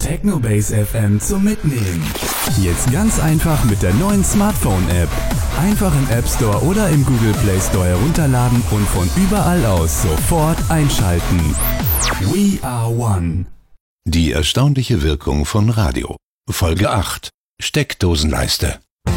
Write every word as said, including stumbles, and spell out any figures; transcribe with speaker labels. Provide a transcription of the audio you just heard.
Speaker 1: Technobase F M zum Mitnehmen. Jetzt ganz einfach mit der neuen Smartphone-App. Einfach im App Store oder im Google Play Store herunterladen und von überall aus sofort einschalten. We are one.
Speaker 2: Die erstaunliche Wirkung von Radio. Folge acht. Steckdosenleiste.